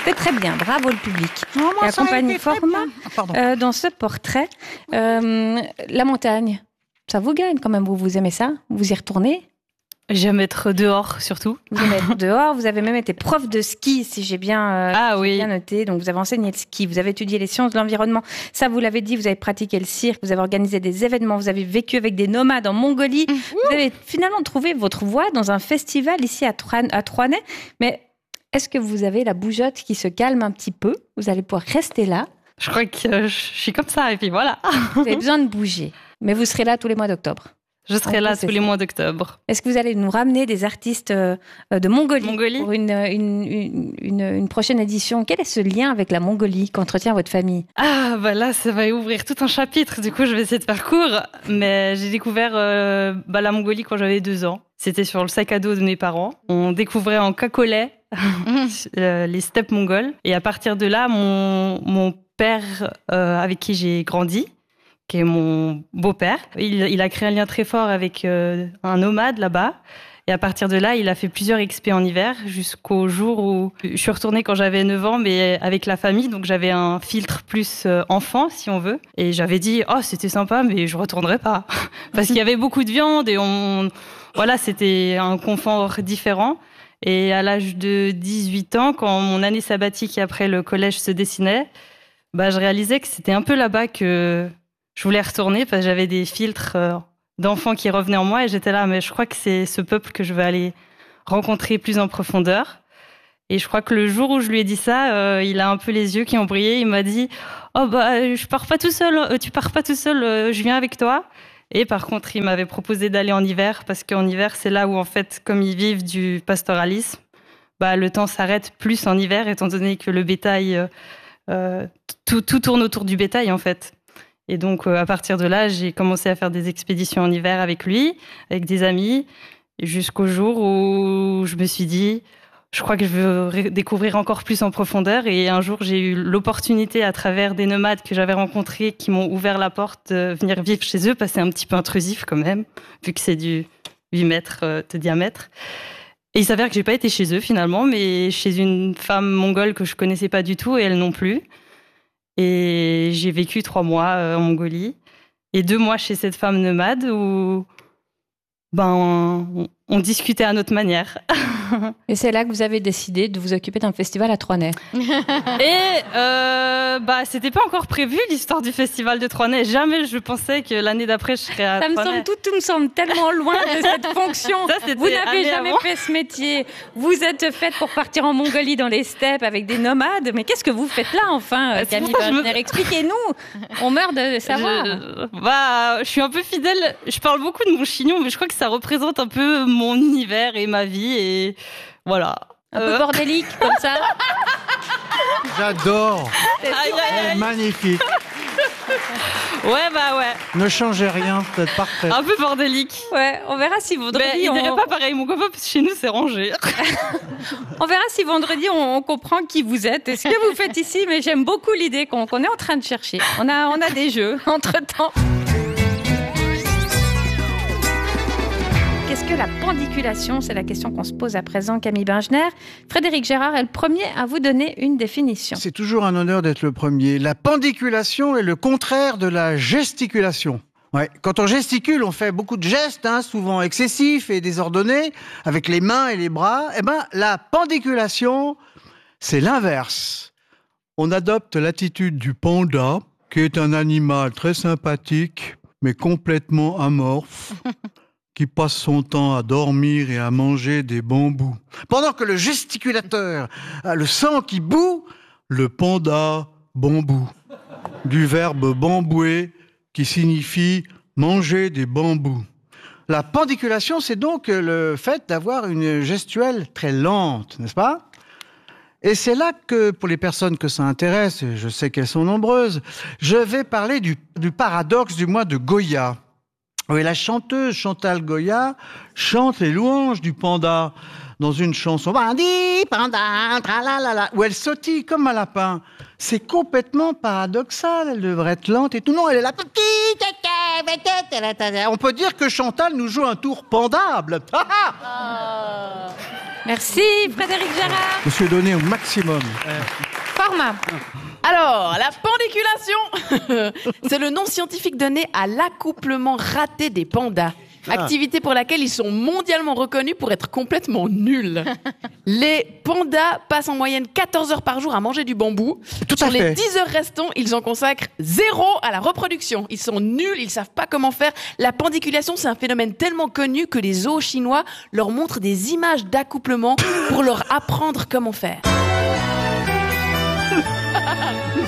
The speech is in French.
C'est très bien, bravo le public. Non, moi, Et ça a accompagne été très fortement bien. Pardon. dans ce portrait. La montagne, ça vous gagne quand même, vous aimez ça? Vous y retournez? J'aime être dehors, surtout. Vous aimez être dehors, vous avez même été prof de ski, si j'ai bien, bien noté. Donc, vous avez enseigné le ski, vous avez étudié les sciences de l'environnement. Ça, vous l'avez dit, vous avez pratiqué le cirque, vous avez organisé des événements, vous avez vécu avec des nomades en Mongolie. Vous avez finalement trouvé votre voie dans un festival ici à Troinay. Mais est-ce que vous avez la bougeotte qui se calme un petit peu? Vous allez pouvoir rester là. Je crois que je suis comme ça, et puis voilà. Vous avez besoin de bouger. Mais vous serez là tous les mois d'octobre. Je serai là tous les mois d'octobre. Est-ce que vous allez nous ramener des artistes de Mongolie pour une prochaine édition? Quel est ce lien avec la Mongolie qu'entretient votre famille? Ah, bah là, ça va ouvrir tout un chapitre. Du coup, je vais essayer de faire court. Mais j'ai découvert la Mongolie quand j'avais 2 ans. C'était sur le sac à dos de mes parents. On découvrait en cacolet les steppes mongoles. Et à partir de là, mon père, avec qui j'ai grandi, qui est mon beau-père. Il a créé un lien très fort avec un nomade là-bas. Et à partir de là, il a fait plusieurs expés en hiver jusqu'au jour où je suis retournée quand j'avais 9 ans, mais avec la famille. Donc j'avais un filtre plus enfant, si on veut. Et j'avais dit, oh, c'était sympa, mais je retournerai pas. Parce qu'il y avait beaucoup de viande et voilà, c'était un confort différent. Et à l'âge de 18 ans, quand mon année sabbatique après le collège se dessinait, je réalisais que c'était un peu là-bas que je voulais retourner parce que j'avais des filtres d'enfants qui revenaient en moi et j'étais là, mais je crois que c'est ce peuple que je veux aller rencontrer plus en profondeur. Et je crois que le jour où je lui ai dit ça, il a un peu les yeux qui ont brillé. Il m'a dit, oh je pars pas tout seul, tu pars pas tout seul, je viens avec toi. Et par contre, il m'avait proposé d'aller en hiver parce qu'en hiver, c'est là où en fait, comme ils vivent du pastoralisme, le temps s'arrête plus en hiver étant donné que le bétail, tout tourne autour du bétail en fait. Et donc, à partir de là, j'ai commencé à faire des expéditions en hiver avec lui, avec des amis, jusqu'au jour où je me suis dit, je crois que je veux découvrir encore plus en profondeur. Et un jour, j'ai eu l'opportunité, à travers des nomades que j'avais rencontrés, qui m'ont ouvert la porte de venir vivre chez eux, parce que c'est un petit peu intrusif quand même, vu que c'est du 8 mètres de diamètre. Et il s'avère que j'ai pas été chez eux finalement, mais chez une femme mongole que je connaissais pas du tout, et elle non plus. Et j'ai vécu 3 mois en Mongolie et 2 mois chez cette femme nomade où on discutait à notre manière. Et c'est là que vous avez décidé de vous occuper d'un festival à Troinay. Et c'était pas encore prévu l'histoire du festival de Troinay. Jamais je pensais que l'année d'après je serais à Troinay. Tout me semble tellement loin de cette fonction. Vous n'avez jamais fait ce métier. Vous êtes faite pour partir en Mongolie dans les steppes avec des nomades. Mais qu'est-ce que vous faites là enfin, Camille Bajner? Expliquez-nous. On meurt de savoir. Je suis un peu fidèle. Je parle beaucoup de mon chignon, mais je crois que ça représente un peu mon univers et ma vie et voilà. Un peu bordélique comme ça. J'adore. C'est magnifique. Ouais. Ne changez rien, vous êtes parfait. Un peu bordélique. Ouais, on verra si vendredi. Il dirait pas pareil, mon copain, parce que chez nous c'est rangé. On verra si vendredi on comprend qui vous êtes et ce que vous faites ici. Mais j'aime beaucoup l'idée qu'on est en train de chercher. On a des jeux entre-temps. Qu'est-ce que la pendiculation? C'est la question qu'on se pose à présent, Camille Bajner. Frédéric Gérard est le premier à vous donner une définition. C'est toujours un honneur d'être le premier. La pendiculation est le contraire de la gesticulation. Ouais. Quand on gesticule, on fait beaucoup de gestes, souvent excessifs et désordonnés, avec les mains et les bras. La pendiculation, c'est l'inverse. On adopte l'attitude du panda, qui est un animal très sympathique, mais complètement amorphe, qui passe son temps à dormir et à manger des bambous. Pendant que le gesticulateur a le sang qui bout, le panda bambou. Du verbe bambouer, qui signifie manger des bambous. La pendiculation, c'est donc le fait d'avoir une gestuelle très lente, n'est-ce pas? Et c'est là que, pour les personnes que ça intéresse, et je sais qu'elles sont nombreuses, je vais parler du paradoxe du mois de Goya. Oui, la chanteuse Chantal Goya chante les louanges du panda dans une chanson Bandi, panda, tralalala, où elle sautille comme un lapin. C'est complètement paradoxal, elle devrait être lente et tout. Non, elle est là. On peut dire que Chantal nous joue un tour pendable. Merci Frédéric Gérard. Je me suis donné au maximum. Format. Alors, la pendiculation, c'est le nom scientifique donné à l'accouplement raté des pandas. Activité pour laquelle ils sont mondialement reconnus pour être complètement nuls. Les pandas passent en moyenne 14 heures par jour à manger du bambou. Sur les 10 heures restantes, ils en consacrent 0 à la reproduction. Ils sont nuls, ils savent pas comment faire. La pendiculation, c'est un phénomène tellement connu que les zoos chinois leur montrent des images d'accouplement pour leur apprendre comment faire.